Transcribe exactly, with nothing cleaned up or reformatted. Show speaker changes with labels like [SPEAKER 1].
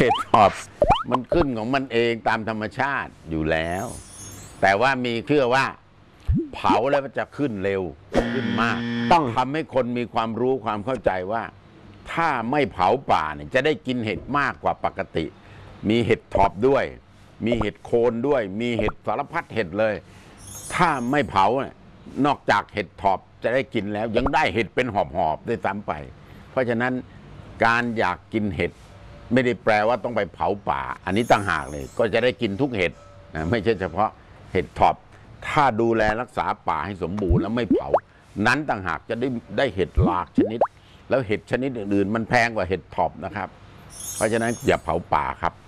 [SPEAKER 1] ห็ดถอบมันขึ้นของมันเองตามธรรมชาติอยู่แล้ว แต่ว่ามีเชื่อว่าเผาแล้วมันจะขึ้นเร็วขึ้นมากต้องทำให้คนมีความรู้ความเข้าใจว่าถ้าไม่เผาป่าเนี่ยจะได้กินเห็ดมากกว่าปกติ มีเห็ดถอบด้วย มีเห็ดโคนด้วย มีเห็ดสารพัดเห็ดเลย ถ้าไม่เผาเนี่ยนอกจากเห็ดถอบจะได้กินแล้วยังได้เห็ดเป็นหอบๆด้วยซ้ำไปเพราะฉะนั้นการอยากกินเห็ดไม่ได้แปลว่าต้องไปเผาป่าอันนี้ต่างหากเลยก็จะได้กินทุกเห็ดนะไม่ใช่เฉพาะเห็ดถอบถ้าดูแลรักษาป่าให้สมบูรณ์แล้วไม่เผานั้นต่างหากจะได้ได้เห็ดหลากชนิดแล้วเห็ดชนิดอื่นๆมันแพงกว่าเห็ดถอบนะครับเพราะฉะนั้นอย่าเผาป่าครับ